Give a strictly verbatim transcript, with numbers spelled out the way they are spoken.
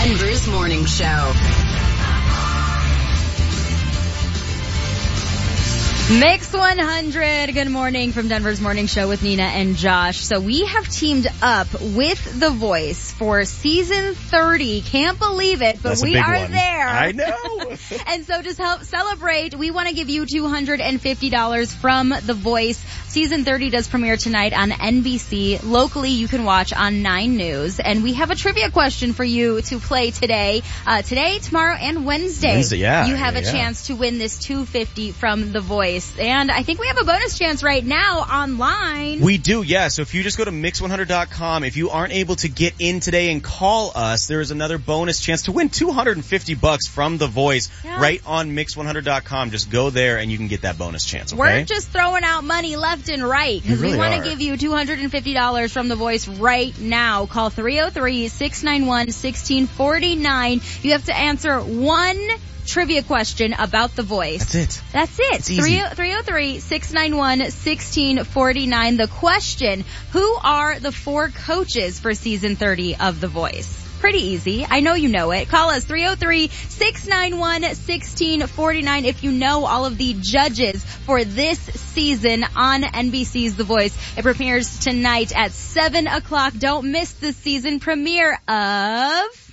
Denver's Morning Show. Mix one hundred. Good morning from Denver's Morning Show with Nina and Josh. So we have teamed up with The Voice for season thirty. Can't believe it, but That's we a big are one. there. I know. And so to help celebrate, we want to give you two hundred fifty dollars from The Voice. Season thirty does premiere tonight on N B C. Locally, you can watch on nine News. And we have a trivia question for you to play today. Uh, today, tomorrow, and Wednesday. Wednesday, yeah. You have yeah, a yeah. chance to win this two hundred fifty dollars from The Voice. And I think we have a bonus chance right now online. We do, yeah. So if you just go to mix one hundred dot com, if you aren't able to get in today and call us, there is another bonus chance to win two hundred fifty bucks from The Voice yeah. right on mix one hundred dot com. Just go there and you can get that bonus chance, okay? We're just throwing out money left and right because really we want are. to give you two hundred fifty dollars from The Voice right now. Call three oh three, six nine one, one six four nine. You have to answer one trivia question about The Voice. That's it. That's it. It's easy. three oh three, six nine one, one six four nine. The question, who are the four coaches for season thirty of The Voice? Pretty easy. I know you know it. Call us three oh three, six nine one, one six four nine if you know all of the judges for this season on N B C's The Voice. It premieres tonight at seven o'clock. Don't miss the season premiere of